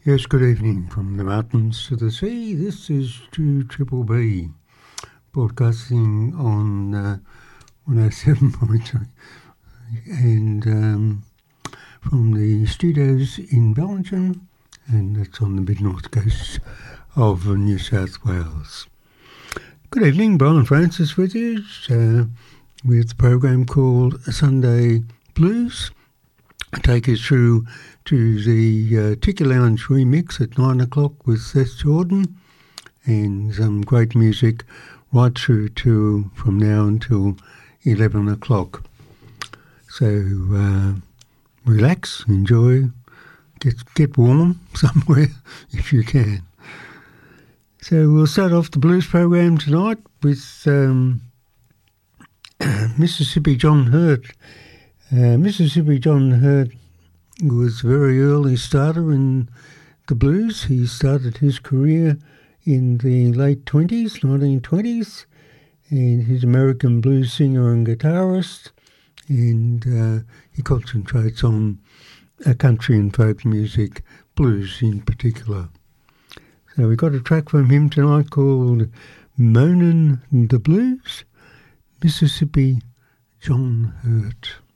Yes, good evening from the mountains to the sea. This is 2BBB, broadcasting on 107.3 and from the studios in Bellingen, and that's on the mid-north coast of New South Wales. Good evening, Brian Francis with you, with a program called Sunday Blues. I take us through to the Tiki Lounge remix at 9 o'clock with Seth Jordan, and some great music right through to from now until 11 o'clock. So relax, enjoy, get warm somewhere if you can. So we'll start off the blues program tonight with Mississippi John Hurt. Mississippi John Hurt was a very early starter in the blues. He started his career in the late 1920s, and he's an American blues singer and guitarist, and he concentrates on country and folk music, blues in particular. So we got a track from him tonight called Moanin' the Blues, Mississippi John Hurt.